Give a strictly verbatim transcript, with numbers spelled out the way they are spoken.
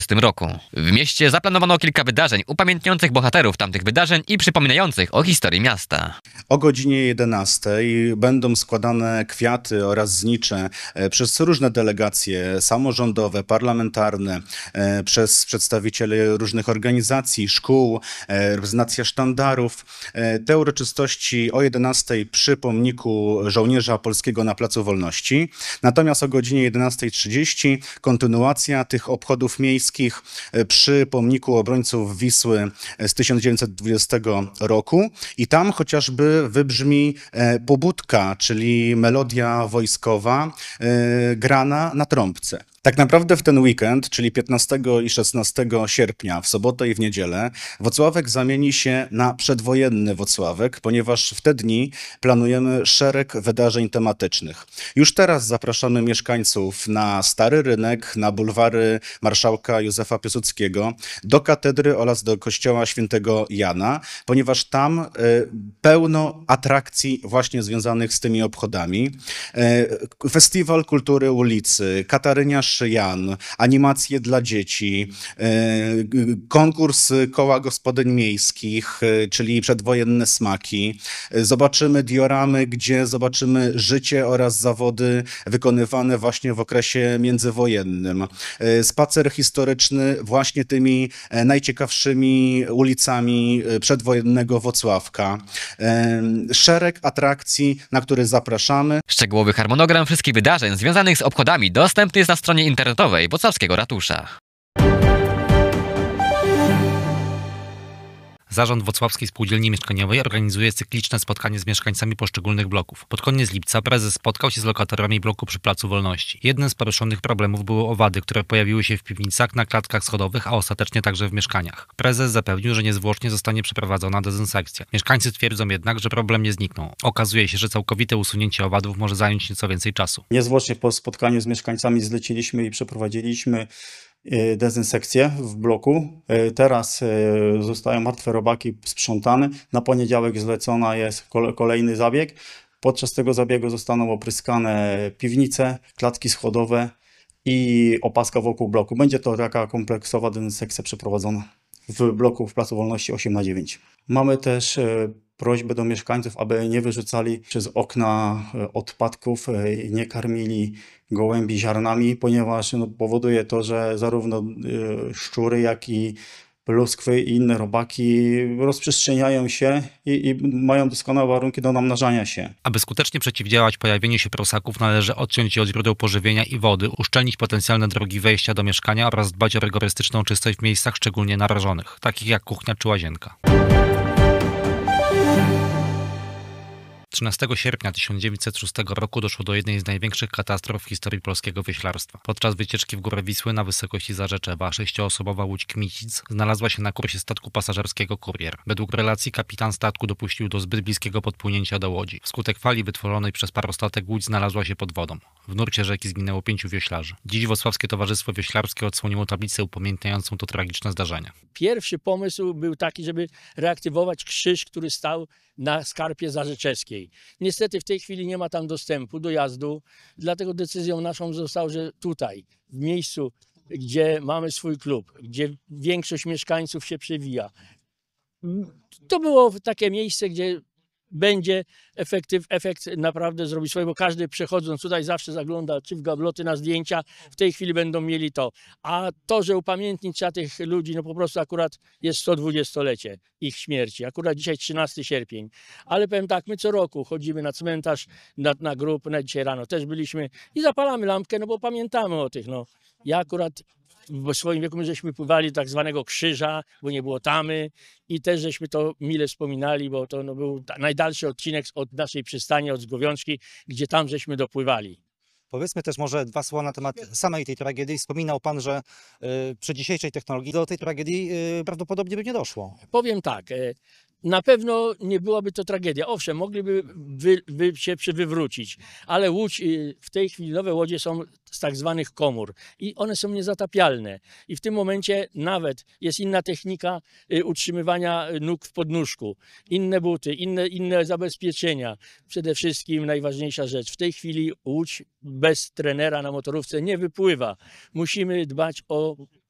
W tym roku. W mieście zaplanowano kilka wydarzeń upamiętniających bohaterów tamtych wydarzeń i przypominających o historii miasta. O godzinie jedenastej będą składane kwiaty oraz znicze przez różne delegacje samorządowe, parlamentarne, przez przedstawicieli różnych organizacji, szkół, reprezentacja sztandarów. Te uroczystości o jedenastej przy pomniku żołnierza polskiego na Placu Wolności. Natomiast o godzinie jedenastej trzydzieści kontynuacja tych obchodów miejskich przy pomniku obrońców Wisły z tysiąc dziewięćset dwudziestego roku i tam chociażby wybrzmi pobudka, czyli melodia wojskowa grana na trąbce. Tak naprawdę w ten weekend, czyli piętnastego i szesnastego sierpnia, w sobotę i w niedzielę, Włocławek zamieni się na przedwojenny Włocławek, ponieważ w te dni planujemy szereg wydarzeń tematycznych. Już teraz zapraszamy mieszkańców na Stary Rynek, na bulwary Marszałka Józefa Piłsudskiego, do katedry oraz do kościoła świętego Jana, ponieważ tam y, pełno atrakcji właśnie związanych z tymi obchodami. Y, Festiwal Kultury Ulicy, Kataryniarz Jan, animacje dla dzieci, konkurs koła gospodyń miejskich, czyli przedwojenne smaki. Zobaczymy dioramy, gdzie zobaczymy życie oraz zawody wykonywane właśnie w okresie międzywojennym. Spacer historyczny właśnie tymi najciekawszymi ulicami przedwojennego Włocławka. Szereg atrakcji, na które zapraszamy. Szczegółowy harmonogram wszystkich wydarzeń związanych z obchodami dostępny jest na stronie internetowej Włocławskiego Ratusza. Zarząd Włocławskiej Spółdzielni Mieszkaniowej organizuje cykliczne spotkanie z mieszkańcami poszczególnych bloków. Pod koniec lipca prezes spotkał się z lokatorami bloku przy Placu Wolności. Jednym z poruszonych problemów były owady, które pojawiły się w piwnicach, na klatkach schodowych, a ostatecznie także w mieszkaniach. Prezes zapewnił, że niezwłocznie zostanie przeprowadzona dezynsekcja. Mieszkańcy twierdzą jednak, że problem nie zniknął. Okazuje się, że całkowite usunięcie owadów może zająć nieco więcej czasu. Niezwłocznie po spotkaniu z mieszkańcami zleciliśmy i przeprowadziliśmy dezynsekcję w bloku. Teraz zostają martwe robaki sprzątane. Na poniedziałek zlecona jest kolejny zabieg. Podczas tego zabiegu zostaną opryskane piwnice, klatki schodowe i opaska wokół bloku. Będzie to taka kompleksowa dezynsekcja przeprowadzona w bloku w Placu Wolności osiem na dziewięć. Mamy też prośbę do mieszkańców, aby nie wyrzucali przez okna odpadków, nie karmili gołębi ziarnami, ponieważ no, powoduje to, że zarówno szczury, jak i pluskwy i inne robaki rozprzestrzeniają się i, i mają doskonałe warunki do namnażania się. Aby skutecznie przeciwdziałać pojawieniu się prosaków, należy odciąć je od źródeł pożywienia i wody, uszczelnić potencjalne drogi wejścia do mieszkania oraz dbać o rygorystyczną czystość w miejscach szczególnie narażonych, takich jak kuchnia czy łazienka. trzynastego sierpnia tysiąc dziewięćset szóstego roku doszło do jednej z największych katastrof w historii polskiego wioślarstwa. Podczas wycieczki w górę Wisły na wysokości Zarzeczewa sześcioosobowa łódź Kmicic znalazła się na kursie statku pasażerskiego Kurier. Według relacji kapitan statku dopuścił do zbyt bliskiego podpłynięcia do łodzi. Wskutek fali wytworzonej przez parostatek łódź znalazła się pod wodą. W nurcie rzeki zginęło pięciu wioślarzy. Dziś Włocławskie Towarzystwo Wioślarskie odsłoniło tablicę upamiętniającą to tragiczne zdarzenie. Pierwszy pomysł był taki, żeby reaktywować krzyż, który stał na skarpie zarzeczeskiej. Niestety w tej chwili nie ma tam dostępu, dojazdu, dlatego decyzją naszą zostało, że tutaj, w miejscu, gdzie mamy swój klub, gdzie większość mieszkańców się przewija, to było takie miejsce, gdzie będzie efektyw, efekt naprawdę zrobić swoje, bo każdy przechodząc tutaj zawsze zagląda czy w gabloty na zdjęcia, w tej chwili będą mieli to. A to, że upamiętnić trzeba tych ludzi, no po prostu akurat jest sto dwudziestolecie ich śmierci, akurat dzisiaj trzynasty sierpień. Ale powiem tak, my co roku chodzimy na cmentarz, na, na grób, na dzisiaj rano też byliśmy i zapalamy lampkę, no bo pamiętamy o tych, no. Ja akurat w swoim wieku my żeśmy pływali tak zwanego krzyża, bo nie było tamy i też żeśmy to mile wspominali, bo to no, był najdalszy odcinek od naszej przystani, od Zgowiączki, gdzie tam żeśmy dopływali. Powiedzmy też może dwa słowa na temat samej tej tragedii. Wspominał Pan, że y, przy dzisiejszej technologii do tej tragedii y, prawdopodobnie by nie doszło. Powiem tak, y, na pewno nie byłaby to tragedia. Owszem, mogliby wy, wy się wywrócić, ale łódź, y, w tej chwili nowe łodzie są z tak zwanych komór i one są niezatapialne. I w tym momencie nawet jest inna technika y, utrzymywania nóg w podnóżku, inne buty, inne, inne zabezpieczenia. Przede wszystkim najważniejsza rzecz, w tej chwili łódź bez trenera na motorówce nie wypływa. Musimy dbać o